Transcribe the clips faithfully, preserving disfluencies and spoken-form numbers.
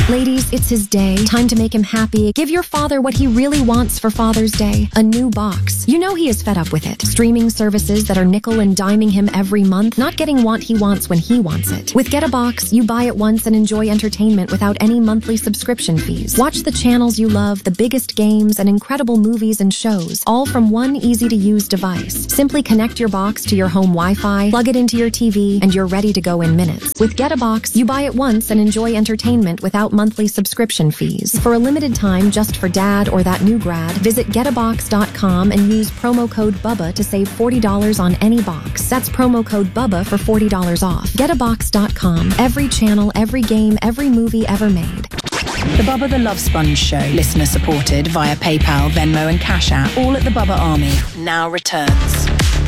Ladies, it's his day. Time to make him happy. Give your father what he really wants for Father's Day. A new box. You know he is fed up with it. Streaming services that are nickel and diming him every month, not getting what he wants when he wants it. With Get a Box, you buy it once and enjoy entertainment without any monthly subscription fees. Watch the channels you love, the biggest games, and incredible movies and shows, all from one easy-to-use device. Simply connect your box to your home Wi-Fi, plug it into your T V, and you're ready to go in minutes. With Get a Box, you buy it once and enjoy entertainment without monthly subscription fees. For a limited time, just for dad or that new grad, visit get a box dot com and use promo code BUBBA to save forty dollars on any box. That's promo code BUBBA for forty dollars off. get a box dot com. Every channel, every game, every movie ever made. The Bubba the Love Sponge Show, listener supported via PayPal, Venmo and Cash App, all at the Bubba Army, now returns.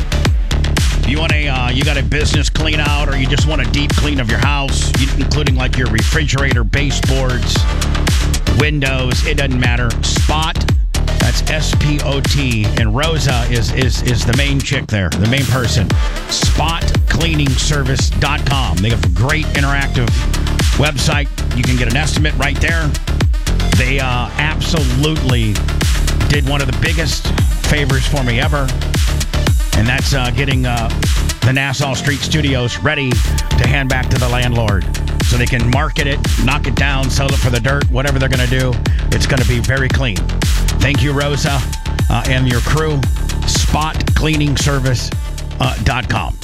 You want a, uh, you got a business clean out, or you just want a deep clean of your house, including like your refrigerator, baseboards, windows, it doesn't matter. Spot, that's S P O T, and Rosa is, is, is the main chick there, the main person. spot cleaning service dot com. They have a great interactive website. You can get an estimate right there. They uh, absolutely did one of the biggest favors for me ever. And that's uh, getting uh, the Nassau Street Studios ready to hand back to the landlord. So they can market it, knock it down, sell it for the dirt, whatever they're going to do. It's going to be very clean. Thank you, Rosa, uh, and your crew. spot cleaning service dot com.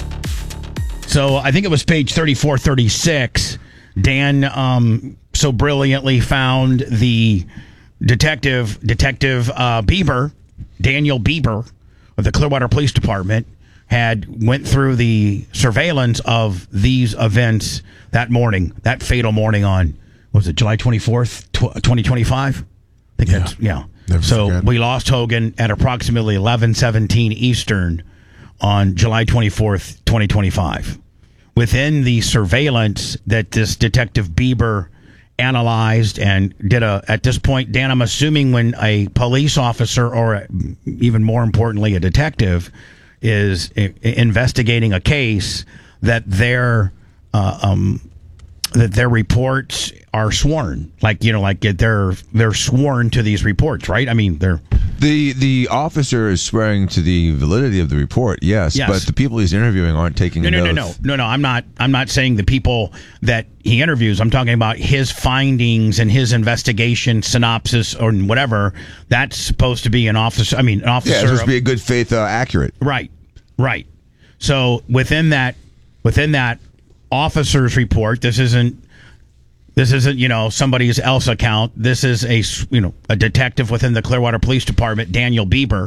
So I think it was page thirty-four thirty-six. Dan um, so brilliantly found the detective, Detective uh, Bieber, Daniel Bieber, of the Clearwater Police Department, had went through the surveillance of these events that morning, that fatal morning on, was it July twenty-fourth, twenty twenty-five? I think yeah. that's, yeah. Never so forget. We lost Hogan at approximately eleven seventeen Eastern on July twenty-fourth, twenty twenty-five. Within the surveillance that this Detective Bieber analyzed and did a, at this point, Dan, I'm assuming when a police officer, or a, even more importantly, a detective, is I- investigating a case, that their uh, um, that their reports are sworn, like you know, like they're they're sworn to these reports, right? I mean, they're The the officer is swearing to the validity of the report, yes, Yes. but the people he's interviewing aren't taking no, an no, oath. no, no, no, no. I'm not. I'm not saying the people that he interviews. I'm talking about his findings and his investigation synopsis or whatever. That's supposed to be an officer. I mean, an officer. Yeah, it's supposed to be a good faith uh, accurate. Right, right. So within that, within that officer's report, this isn't. This isn't, you know, somebody's else account. This is a, you know, a detective within the Clearwater Police Department, Daniel Bieber.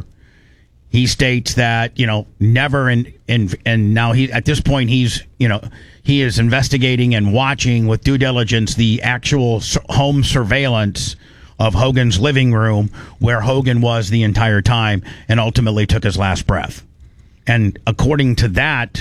He states that, you know, never in, in, and now he, at this point, he's, you know, he is investigating and watching with due diligence the actual home surveillance of Hogan's living room, where Hogan was the entire time and ultimately took his last breath. And according to that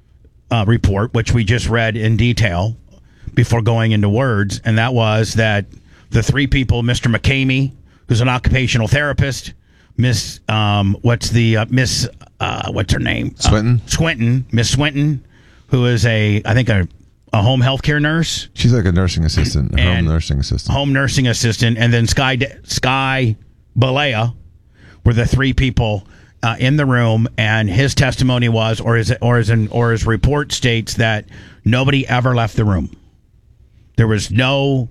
uh, report, which we just read in detail before going into words, and that was that the three people, Mister McCamey, who's an occupational therapist, Miss, um, what's the, uh, Miss, uh, what's her name? Swinton. Uh, Swinton, Miss Swinton, who is a, I think a, a home health care nurse. She's like a nursing assistant, a home And nursing assistant. Home nursing assistant, and then Sky, Sky Balea were the three people uh, in the room, and his testimony was, or his, or his, or his report states that nobody ever left the room. There was no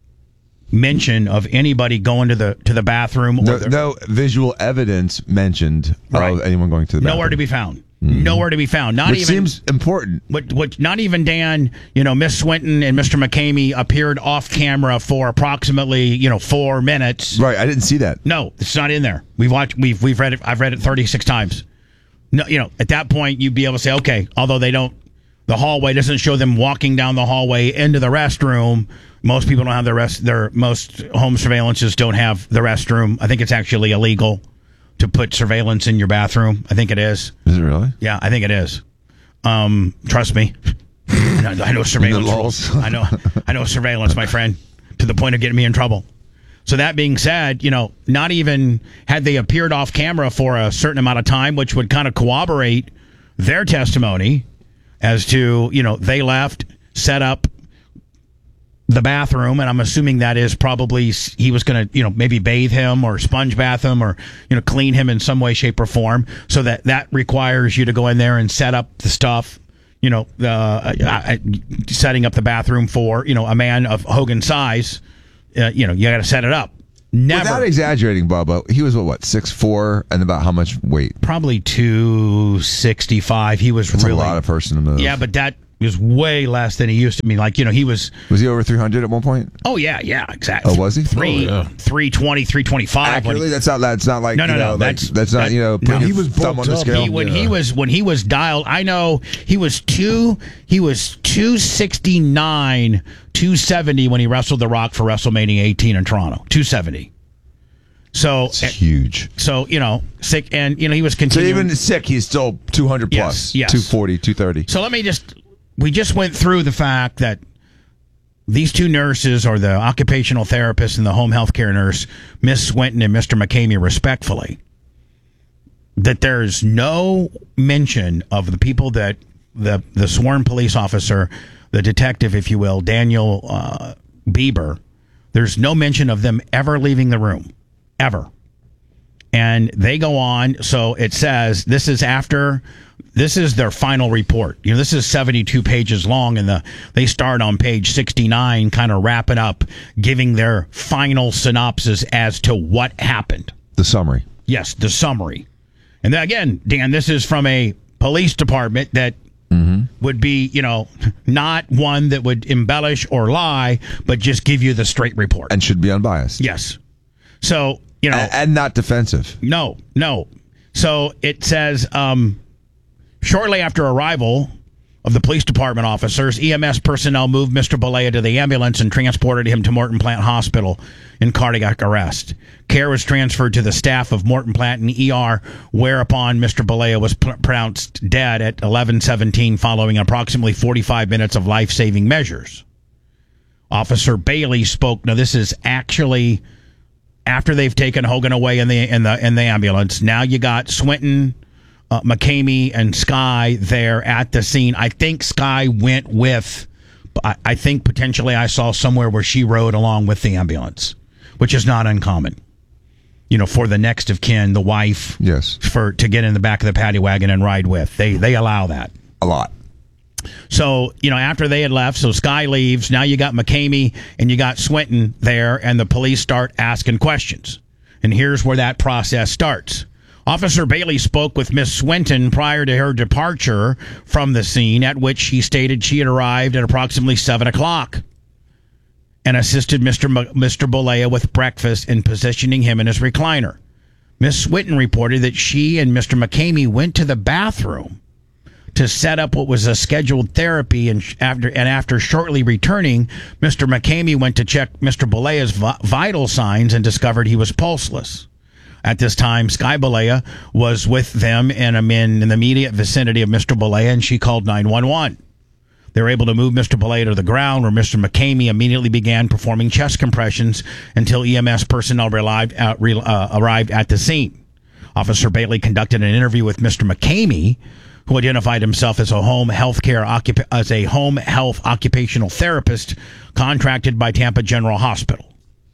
mention of anybody going to the to the bathroom. Or No, the, no visual evidence mentioned Right. of anyone going to the bathroom. nowhere to be found. Mm-hmm. Nowhere to be found. Not Which even seems important. What, what, not even Dan, you know, Miss Swinton and Mister McCamey appeared off camera for approximately, you know, four minutes. Right, I didn't see that. No, it's not in there. We've watched, we've we've read it. I've read it thirty-six times. No, you know, at that point you'd be able to say, okay, although they don't, the hallway doesn't show them walking down the hallway into the restroom. Most people don't have the rest. Their most home surveillances don't have the restroom. I think it's actually illegal to put surveillance in your bathroom. I think it is. Is it really? Yeah, I think it is. Um, trust me. I know, I know surveillance rules. I know. I know surveillance, my friend, to the point of getting me in trouble. So that being said, you know, not even had they appeared off camera for a certain amount of time, which would kind of corroborate their testimony as to, you know, they left, set up, the bathroom, and I'm assuming that is probably he was going to, you know, maybe bathe him or sponge bath him or, you know, clean him in some way, shape, or form. So that that requires you to go in there and set up the stuff, you know, uh, uh, setting up the bathroom for, you know, a man of Hogan's size. Uh, you know, you got to set it up. Never. Without exaggerating, Bubba, he was what, what six foot four and about how much weight? Probably two sixty-five. He was That's really a lot of person to move. Yeah, but that was way less than he used to be. Like, you know, he was. Was he over three hundred at one point? Oh yeah, yeah, exactly. Oh, was he? Three, oh, yeah. three twenty, three twenty-five. Accurately, that's not. That's not like. No, no, you know, no. like, That's that's not. that, You know, put no, your he was thumb on the bulked up. scale. He, when Yeah. he was when he was dialed, I know he was two. He was two sixty nine, two seventy when he wrestled The Rock for WrestleMania eighteen in Toronto. Two seventy. So It's huge. So you know, sick, and you know he was So continuing. even sick, he's still two hundred plus. Yes, yes. two forty, two thirty. So let me just. We just went through the fact that these two nurses, or the occupational therapist and the home health care nurse, Miss Swinton and Mister McCamey, respectfully, that there's no mention of the people that the the sworn police officer, the detective, if you will, Daniel uh, Bieber, there's no mention of them ever leaving the room, ever. And they go on, so it says this is after, this is their final report. You know, this is seventy-two pages long, and the they start on page sixty-nine, kind of wrapping up, giving their final synopsis as to what happened. The summary. Yes, the summary. And then again, Dan, this is from a police department that mm-hmm. would be, you know, not one that would embellish or lie, but just give you the straight report. And should be unbiased. Yes. So, you know. And, and not defensive. No, no. So it says, um, shortly after arrival of the police department officers, E M S personnel moved Mister Balea to the ambulance and transported him to Morton Plant Hospital in cardiac arrest. Care was transferred to the staff of Morton Plant and E R, whereupon Mister Balea was pr- pronounced dead at eleven seventeen following approximately forty-five minutes of life-saving measures. Officer Bailey spoke. Now, this is actually after they've taken Hogan away in the in the in the ambulance. Now you got Swinton, Uh, McCamey, and Sky there at the scene. I think Sky went with, I, I think potentially I saw somewhere where she rode along with the ambulance, which is not uncommon. You know, for the next of kin, the wife, Yes. for to get in the back of the paddy wagon and ride with. They they allow that. A lot. So, you know, after they had left, so Sky leaves. Now you got McCamey and you got Swinton there, and the police start asking questions. And here's where that process starts. Officer Bailey spoke with Miss Swinton prior to her departure from the scene, at which she stated she had arrived at approximately seven o'clock and assisted Mister M- Mister Balea with breakfast and positioning him in his recliner. Miss Swinton reported that she and Mister McCamey went to the bathroom to set up what was a scheduled therapy, and sh- after and after shortly returning, Mister McCamey went to check Mister Balea's vi- vital signs and discovered he was pulseless. At this time, Sky Balea was with them and I'm in, in the immediate vicinity of Mister Balea, and she called nine one one. They were able to move Mister Balea to the ground, where Mister McCamey immediately began performing chest compressions until E M S personnel arrived at, re, uh, arrived at the scene. Officer Bailey conducted an interview with Mister McCamey, who identified himself as a home health care occup- as a home health occupational therapist contracted by Tampa General Hospital.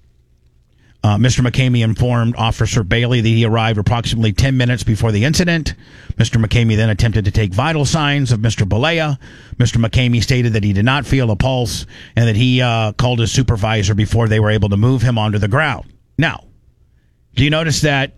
Uh, Mister McCamey informed Officer Bailey that he arrived approximately ten minutes before the incident. Mister McCamey then attempted to take vital signs of Mister Balea. Mister McCamey stated that he did not feel a pulse and that he uh, called his supervisor before they were able to move him onto the ground. Now, do you notice that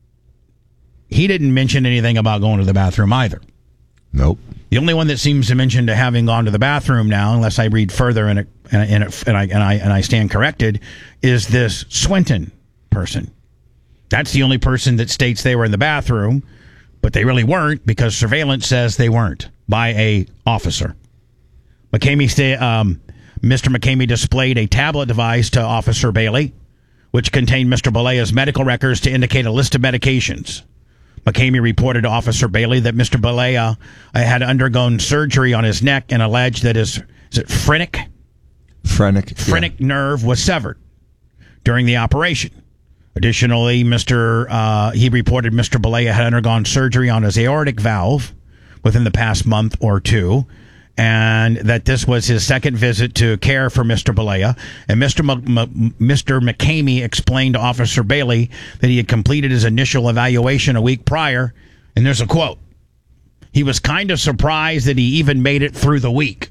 he didn't mention anything about going to the bathroom either? Nope. The only one that seems to mention to having gone to the bathroom now, unless I read further and it, and, it, and I and I and I stand corrected, is this Swinton person. That's the only person that states they were in the bathroom, but they really weren't, because surveillance says they weren't by a officer. McCamey stay, um, Mister McCamey displayed a tablet device to Officer Bailey, which contained Mister Balea's medical records to indicate a list of medications. McCamey reported to Officer Bailey that Mister Balea had undergone surgery on his neck and alleged that his is it phrenic? Phrenic. Phrenic yeah. nerve was severed during the operation. Additionally, Mister Uh, he reported Mister Balea had undergone surgery on his aortic valve within the past month or two, and that this was his second visit to care for Mister Bollea. And Mister M- M- Mister McCamey explained to Officer Bailey that he had completed his initial evaluation a week prior. And there's a quote. He was kind of surprised that he even made it through the week.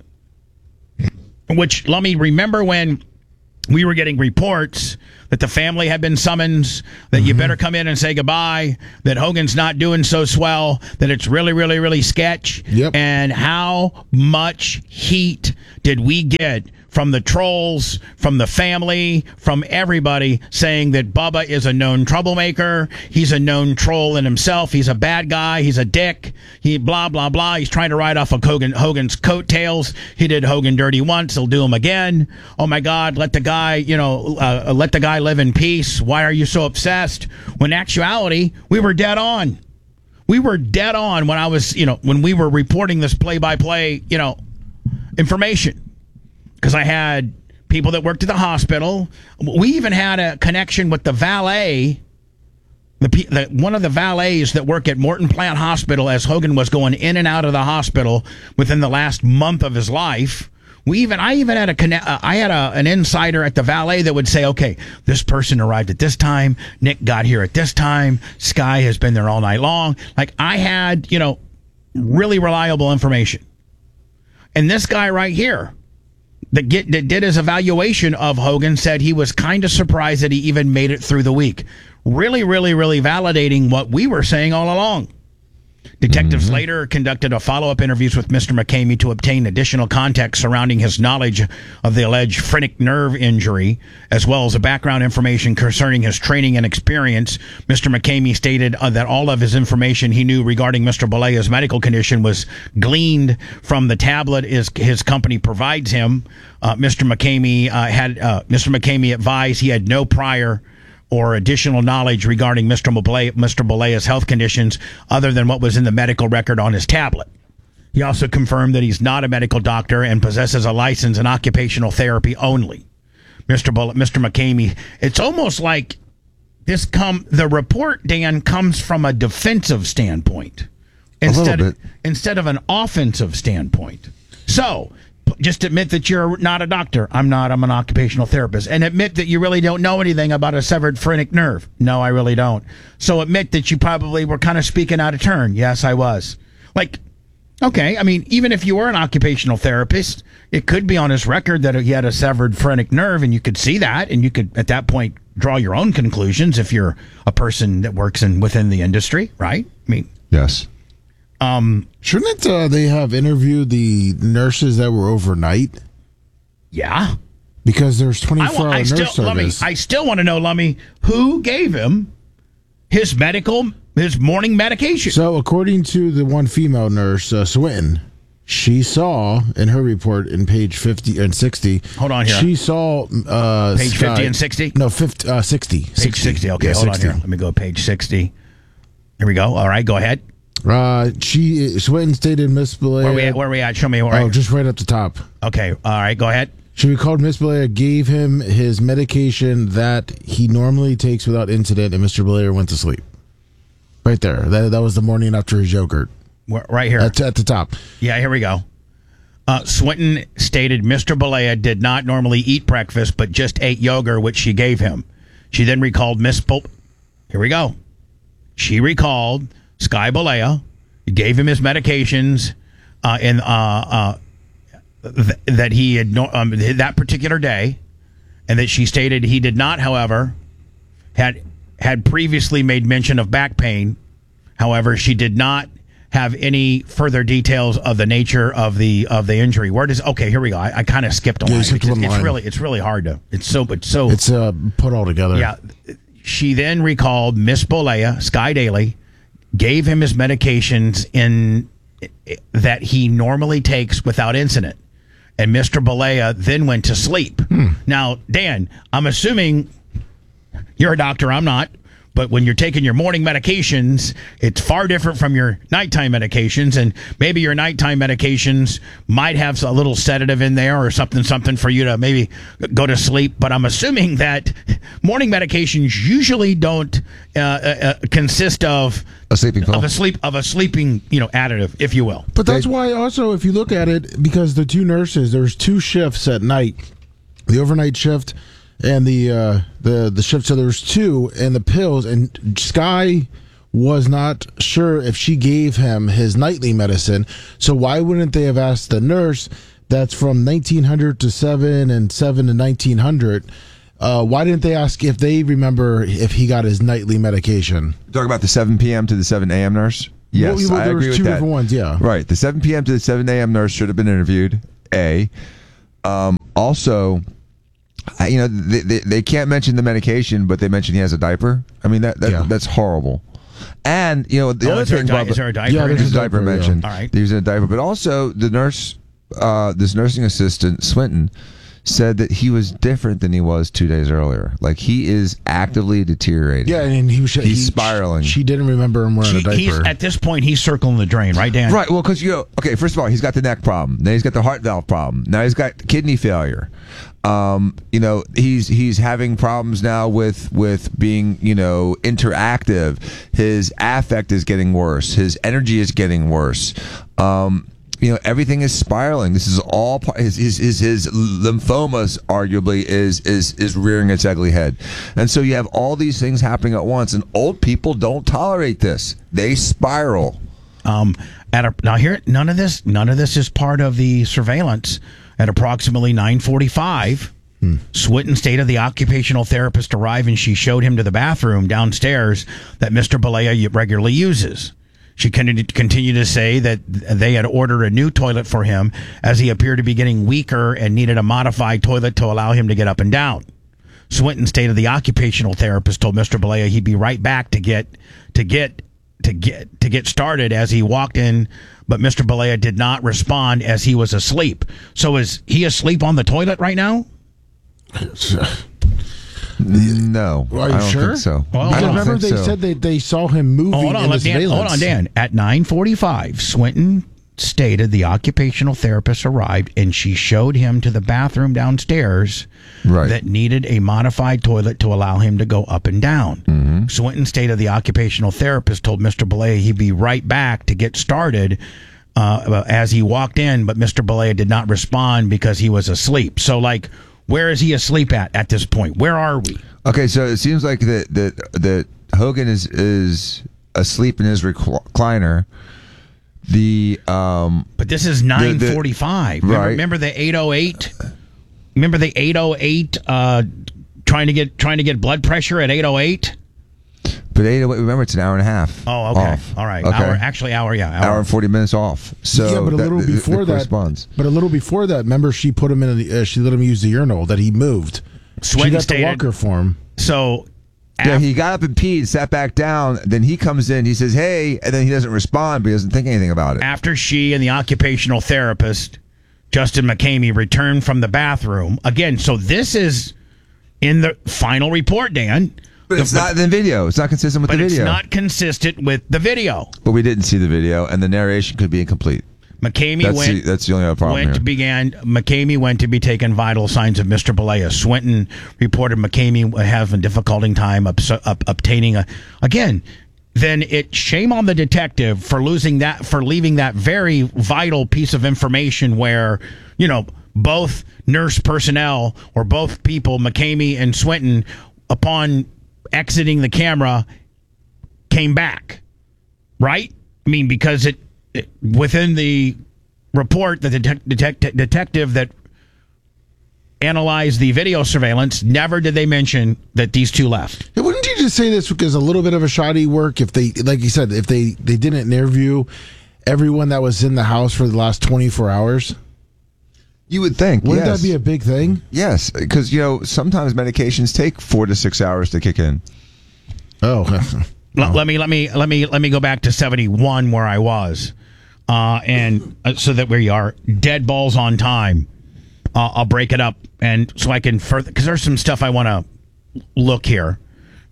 Which, let me remember when we were getting reports that the family had been summoned, that mm-hmm. you better come in and say goodbye, that Hogan's not doing so swell, that it's really, really, really sketch. Yep. And how much heat did we get from the trolls, from the family, from everybody saying that Bubba is a known troublemaker. He's a known troll in himself. He's a bad guy. He's a dick. He blah, blah, blah. He's trying to ride off of Hogan, Hogan's coattails. He did Hogan dirty once. He'll do him again. Oh, my God. Let the guy, you know, uh, let the guy live in peace. Why are you so obsessed? When in actuality, we were dead on. We were dead on when I was, you know, when we were reporting this play-by-play, you know, information. Because I had people that worked at the hospital. We even had a connection with the valet, the, the one of the valets that work at Morton Plant Hospital as Hogan was going in and out of the hospital within the last month of his life. We even, I even had a connect, uh, I had a, an insider at the valet that would say, okay, this person arrived at this time. Nick got here at this time. Sky has been there all night long. Like I had, you know, really reliable information. And this guy right here, that, get, that did his evaluation of Hogan, said he was kind of surprised that he even made it through the week. Really, really, really validating what we were saying all along. Detectives mm-hmm. later conducted a follow-up interviews with Mister McCamey to obtain additional context surrounding his knowledge of the alleged phrenic nerve injury, as well as the background information concerning his training and experience. Mister McCamey stated uh, that all of his information he knew regarding Mister Bollea's medical condition was gleaned from the tablet his, his company provides him. Uh, Mister McCamey uh, had uh, Mister McCamey advised he had no prior or additional knowledge regarding Mister Bollea, Mister Bollea's health conditions other than what was in the medical record on his tablet. He also confirmed that he's not a medical doctor and possesses a license in occupational therapy only. Mister Bull- Mister McCamey, it's almost like this come the report, Dan, comes from a defensive standpoint instead of, instead of an offensive standpoint. So, just admit that you're not a doctor. I'm not. I'm an occupational therapist. And admit that you really don't know anything about a severed phrenic nerve. No, I really don't. So admit that you probably were kind of speaking out of turn. Yes, I was. Like, okay, I mean, even if you were an occupational therapist, it could be on his record that he had a severed phrenic nerve, and you could see that, and you could, at that point, draw your own conclusions if you're a person that works in within the industry, right? I mean, yes. Um, Shouldn't uh, they have interviewed the nurses that were overnight? Yeah. Because there's twenty-four hour nurse still, service. Lummy, I still want to know, Lummy, who gave him his medical, his morning medication? So, according to the one female nurse, uh, Swinton, she saw in her report in page fifty and sixty. Hold on here. She saw uh, page Sky, fifty and sixty. No, fifty, uh, sixty. Page sixty. sixty. Okay, yeah, hold sixty. on here. Let me go page sixty. Here we go. All right, go ahead. Uh, she Swinton stated Miss Bollea. Where we at? Where we at? Show me. Where oh, just right up the top. Okay. All right. Go ahead. She recalled Miss Bollea gave him his medication that he normally takes without incident, and Mister Bollea went to sleep. Right there. That that was the morning after his yogurt. Where, right here. That's at the top. Yeah. Here we go. Uh, Swinton stated Mister Bollea did not normally eat breakfast, but just ate yogurt, which she gave him. She then recalled Miss Bull. Here we go. She recalled Sky Bollea gave him his medications uh, and uh, uh, th- that he had no, um, that particular day, and that she stated he did not, however, had had previously made mention of back pain. However, she did not have any further details of the nature of the of the injury. Where does okay? Here we go. I, I kind of skipped a Yeah, line. skipped Because one it's line. really it's really hard to. It's so it's so It's uh, put all together. yeah. She then recalled Miss Bollea, Sky Daly, gave him his medications in that he normally takes without incident. And Mister Bollea then went to sleep. Hmm. Now, Dan, I'm assuming you're a doctor, I'm not, but when you're taking your morning medications, it's far different from your nighttime medications, and maybe your nighttime medications might have a little sedative in there or something, something for you to maybe go to sleep. But I'm assuming that morning medications usually don't uh, uh, consist of A sleeping pill. of a sleep of a sleeping, you know, additive, if you will. But that's why also, if you look at it, because the two nurses, there's two shifts at night, the overnight shift and the uh, the the shift. So there was two, and the pills, and Sky was not sure if she gave him his nightly medicine. So why wouldn't they have asked the nurse that's from nineteen hundred to seven and seven to nineteen hundred? Uh, why didn't they ask if they remember if he got his nightly medication? Talking about the seven p.m. to the seven a.m. nurse? Yes, well, well, I there agree was with two that. different ones, yeah. Right. The seven p.m. to the seven a.m. nurse should have been interviewed, A. Um, also, I, you know, they, they, they can't mention the medication, but they mention he has a diaper. I mean, that, that Yeah. that's horrible. And, you know, the Oh, other is there thing... a di- Bubba- is there a diaper Yeah, in there's it? There's a diaper diaper, yeah. mentioned. All right. They're using a diaper. But also, the nurse, uh, this nursing assistant, Swinton, said that he was different than he was two days earlier. Like, he is actively deteriorating. Yeah, and he was He's he, spiraling. She didn't remember him wearing He- a diaper. he's at this point he's circling the drain, right, Dan? Right. Well, because, you know, okay, first of all, he's got the neck problem. Then he's got the heart valve problem. Now he's got kidney failure. Um, you know, he's he's having problems now with with being, you know, interactive. His affect is getting worse. His energy is getting worse. Um, you know, everything is spiraling. This is all part, his, his his his lymphomas arguably is is is rearing its ugly head. And so you have all these things happening at once, and old people don't tolerate this. They spiral. Um, at a, now here, none of this, none of this is part of the surveillance. At approximately nine forty-five, hmm. Swinton stated the occupational therapist arrived and she showed him to the bathroom downstairs that Mister Balea regularly uses. She continued continued to say that they had ordered a new toilet for him as he appeared to be getting weaker and needed a modified toilet to allow him to get up and down. Swinton stated the occupational therapist told Mister Balea he'd be right back to get to get to get to get started as he walked in, but Mister Balea did not respond as he was asleep. So is he asleep on the toilet right now? No, Are you I don't sure? think so. Well, I Because don't remember think they so. said that they saw him moving Oh, hold on, in let the Dan, hold on, surveillance. Dan. At nine forty-five, Swinton stated the occupational therapist arrived and she showed him to the bathroom downstairs Right. that needed a modified toilet to allow him to go up and down. Mm-hmm. Swinton stated the occupational therapist told Mister Balea he'd be right back to get started uh, as he walked in, but Mister Balea did not respond because he was asleep. So, like, where is he asleep at at this point? Where are we? Okay, so it seems like that that that Hogan is is asleep in his recliner. The um, But this is nine forty-five. Remember, right. remember the eight oh eight? Remember the eight oh eight uh, trying to get trying to get blood pressure at eight oh eight? but eight, remember it's an hour and a half. Oh, okay. off. All right. Okay. Hour, actually, hour, yeah. Hour. hour and forty minutes off. So yeah, but a that- little that- before that that, corresponds. but a little before that, remember she put him in. A, uh, she let him use the urinal that he moved. Swinton she got stated- the walker for him. So, Yeah, af- he got up and peed, sat back down. Then he comes in. He says, "Hey," and then he doesn't respond, but he doesn't think anything about it. after she and the occupational therapist, Justin McCamey, returned from the bathroom, again, so this is in the final report, Dan. But it's not in the video. It's not consistent with But the it's video. not consistent with the video. But we didn't see the video, and the narration could be incomplete. McCamey That's went. the, that's the only other problem went here. to began. McCamey went to be taken vital signs of Mister Balea. Swinton reported McCamey having difficulty time ups, up, obtaining a. Again, then it shame on the detective for losing that for leaving that very vital piece of information where you know both nurse personnel or both people, McCamey and Swinton, upon exiting the camera, came back. Right? I mean, because it. Within the report, the detec- detec- detective that analyzed the video surveillance, never did they mention that these two left. Hey, wouldn't you just say this because a little bit of a shoddy work if they, like you said, if they, they didn't interview everyone that was in the house for the last twenty-four hours? You would think. Wouldn't yes. that be a big thing? Yes, because you know sometimes medications take four to six hours to kick in. Oh, Let, let me let me let me let me go back to seventy-one where I was, uh, and uh, so that we are dead balls on time. Uh, I'll break it up and so I can further because there's some stuff I want to look here,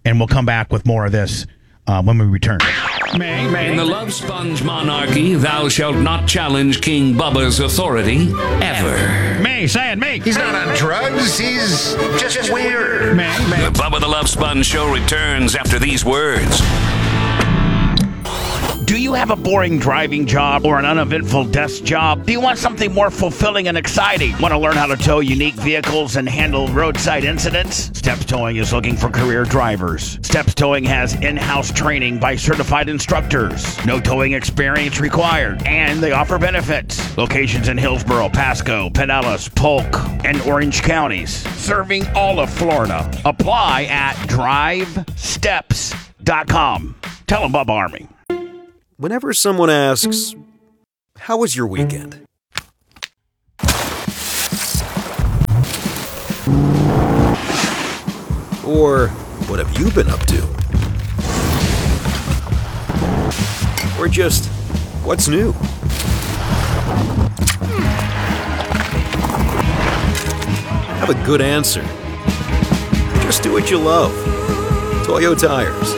And we'll come back with more of this uh, when we return. May, May. In the Love Sponge monarchy, thou shalt not challenge King Bubba's authority ever. May, say it, May. He's not on drugs. He's just, just weird. May, May. The Bubba the Love Sponge show returns after these words. Do you have a boring driving job or an uneventful desk job? Do you want something more fulfilling and exciting? Want to learn how to tow unique vehicles and handle roadside incidents? Steps Towing is looking for career drivers. Steps Towing has in-house training by certified instructors. No towing experience required. And they offer benefits. Locations in Hillsborough, Pasco, Pinellas, Polk, and Orange counties. Serving all of Florida. Apply at drive steps dot com. Tell them Bubba Army. Whenever someone asks, "How was your weekend?" Or, "What have you been up to?" Or just, "What's new?" Have a good answer. Just do what you love. Toyo Tires.